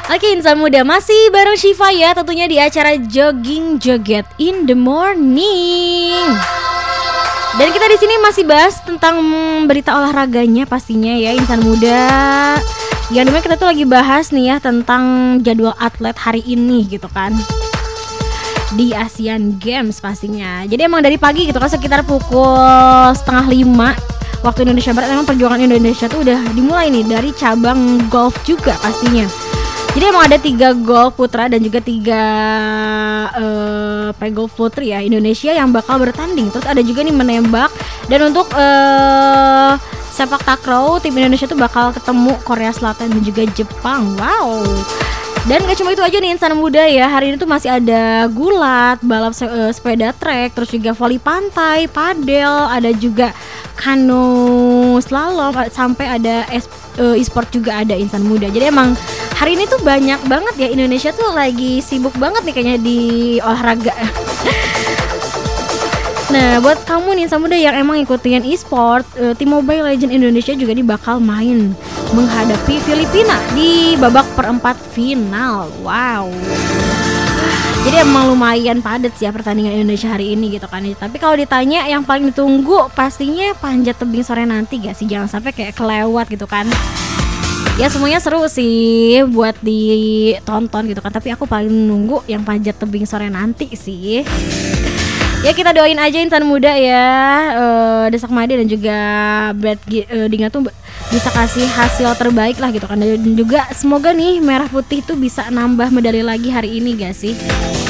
Oke, insan muda masih bareng Syifa ya, tentunya di acara Jogging Joget in the Morning. Dan kita di sini masih bahas tentang berita olahraganya pastinya ya, insan muda. Yang dimana kita tuh lagi bahas nih ya tentang jadwal atlet hari ini gitu kan, di Asian Games pastinya. Jadi emang dari pagi gitu kan, sekitar pukul 4:30 waktu Indonesia Barat, emang perjuangan Indonesia tuh udah dimulai nih dari cabang golf juga pastinya. Jadi emang ada 3 golf putra dan juga 3 golf putri ya Indonesia yang bakal bertanding. Terus ada juga nih menembak. Dan untuk sepak takraw, tim Indonesia tuh bakal ketemu Korea Selatan dan juga Jepang. Wow. Dan gak cuma itu aja nih insan muda ya, hari ini tuh masih ada gulat, balap sepeda trek, terus juga voli pantai, padel, ada juga kano slalom, sampai ada e-sport juga ada insan muda. Jadi emang hari ini tuh banyak banget ya, Indonesia tuh lagi sibuk banget nih kayaknya di olahraga. Nah, buat kamu nih insan muda yang emang ikutin e-sport, tim Mobile Legends Indonesia juga nih bakal main menghadapi Filipina di babak perempat final. Wow. Jadi emang lumayan padat sih ya pertandingan Indonesia hari ini gitu kan. Tapi kalau ditanya yang paling ditunggu pastinya panjat tebing sore nanti gak sih? Jangan sampai kayak kelewat gitu kan. Ya semuanya seru sih buat ditonton gitu kan, tapi aku paling nunggu yang panjat tebing sore nanti sih. Ya kita doain aja insan muda ya, Desak Made dan juga Brad Dinga tuh bisa kasih hasil terbaik lah gitu kan. Dan juga semoga nih merah putih tuh bisa nambah medali lagi hari ini gak sih?